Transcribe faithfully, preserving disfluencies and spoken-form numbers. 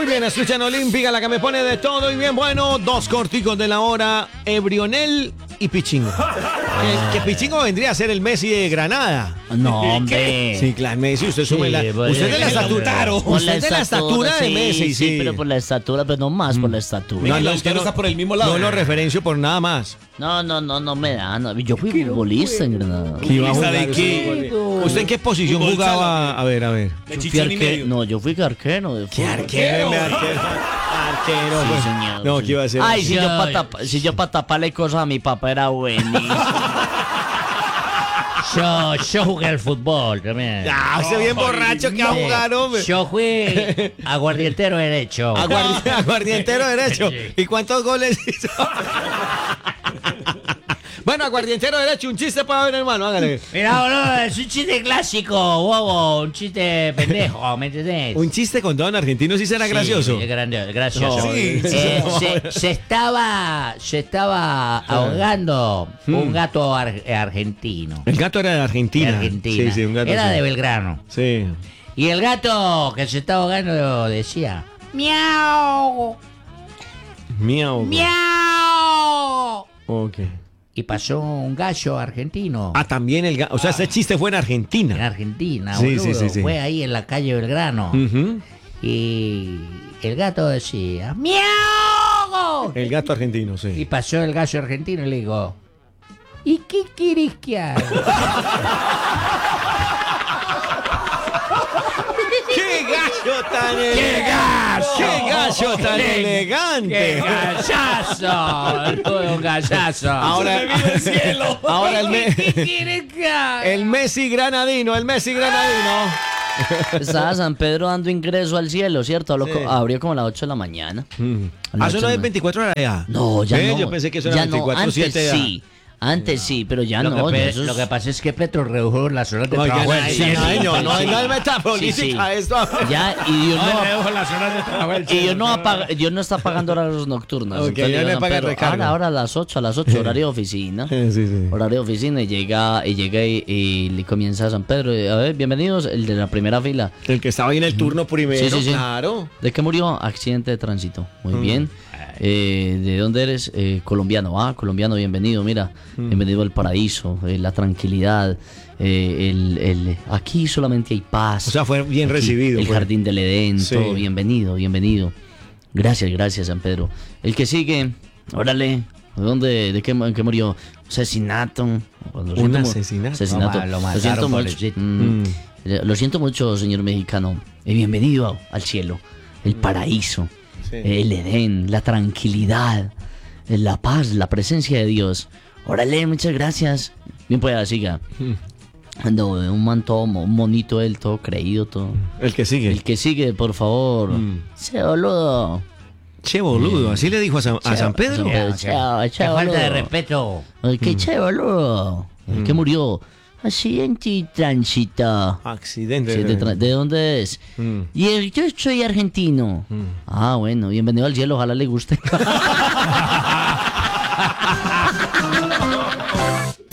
bien, escuchan Olímpica, la que me pone de todo y bien bueno. Dos corticos de la hora, Ebrionel y Pichingo. Que, que Pichingo vendría a ser el Messi de Granada. No, hombre. Sí, claro, Messi, usted sube Sí, la... pues, Usted de la sí, estatura, por usted de la estatura de sí, Messi, sí. Sí, pero por la estatura, pero no más por la estatura. No, no, usted no, no está por el mismo lado. No lo referencio por nada más. No, no, no, no me da. no. Yo fui futbolista en Granada. ¿Qué iba a ¿Futbolista jugar de usted? qué? ¿Usted en qué posición Fútbol jugaba? sala. A ver, a ver. De Yo fui chichón y arque- medio. No, yo fui arquero. de ¿Qué fútbol. arquero? Arquero. Arquero, Sí, pues. señor. No, ¿qué iba a hacer? Ay, si yo Ay. para si yo pa taparle cosas a mi papá era buenísimo. Yo, yo jugué al fútbol también. Ah, ese bien borracho que va a jugar, hombre. Yo fui aguardientero derecho. Aguardi- aguardientero derecho. ¿Y cuántos goles hizo? Bueno, aguardientero derecho, un chiste para ver, hermano, hágale. Mira, boludo, es un chiste clásico, bobo, un chiste pendejo, ¿me entendés? Un chiste con don argentino sí será gracioso. Sí, es grande- gracioso. No, sí, Eh, sí. se, se estaba, se estaba ahogando un gato ar- argentino. El gato era de De Argentina. Argentina. Sí, sí, un gato. Era sí. de Belgrano. Sí. Y el gato que se estaba ahogando decía: ¡Miau! Miau. ¡Miau! Ok. Y pasó un gallo argentino. Ah, también el gato. O sea, ese chiste fue en En Argentina. Argentina, Sí, boludo. sí, sí, sí. Fue ahí en la calle Belgrano. Ujú. Y el gato decía: ¡Miau! El gato argentino, Y sí. pasó el gallo argentino y le digo: ¿y qué querés que haga? ¡Qué gallo tan ¡Qué gallo! ¡Qué gallo tan ¡Qué elegante! gallazo! Todo un gallazo. Ahora, ahora el, me- ¿Qué querés que haga? el Messi granadino, el Messi granadino. Estaba San Pedro dando ingreso al cielo, ¿cierto? Lo co- abrió como a las ocho de la mañana. Ah, eso no es veinticuatro horas ya. No, ya Ve, no. Yo pensé que eso era ya no. veinticuatro Antes siete ya. sí. Antes sí, pero ya Lo, no. que, ya pe- eso es- lo que pasa es que Petro redujo las horas de Oiga, trabajo. no, del no, cielo. no, no, Sí, no, sí. es metapolítica Sí, sí. esto. Ya, y Dios no, redujo las horas de trabajo. del y cielo. Dios no, apaga- Dios no está pagando horas nocturnas. Ok, Entonces ya le le dan, paga el pero recargo. ahora, ahora a las ocho, a las ocho, horario de oficina. Sí, sí. Horario de oficina y llega y llega y, y le comienza a San Pedro. y, A ver, bienvenidos, el de la primera fila. El que estaba ahí en el turno primero, Sí, sí, sí. claro. ¿De qué murió? Accidente de tránsito. Muy Mm. bien. Eh, ¿De dónde eres? Eh, colombiano. Ah, colombiano, bienvenido. Mira, Mm. bienvenido al paraíso, eh, la tranquilidad. eh, el, el- aquí solamente hay paz. O sea, fue bien Aquí, recibido. El pues. jardín del Edén, Sí. todo. Bienvenido, bienvenido. Gracias, gracias, San Pedro. El que sigue, órale. ¿De dónde? ¿De qué, en qué murió? Asesinato. Lo Un siento mu- asesinato. asesinato. Lo ma- lo Lo mataron, siento mucho. pobrecito. Mm. Mm. Eh, Lo siento mucho, señor mexicano. Eh, bienvenido al cielo, el paraíso, Sí. el Edén, la tranquilidad, eh, la paz, la presencia de Dios. Órale, muchas gracias. Bien, pues, siga. No, un man todo, mo- un monito él, todo creído, todo. El que sigue. El que sigue, por favor. Mm. Che, boludo. Che, boludo. Así le dijo a San, a Che, San Pedro. San Pedro. Che, che, Qué falta de boludo. respeto. Ay, qué che, boludo. El que murió. Accidente y tránsito. Accidente. Sí, de, tra- ¿de dónde es? Mm. Y el- yo soy argentino. Ah, bueno, bienvenido al cielo, ojalá le guste.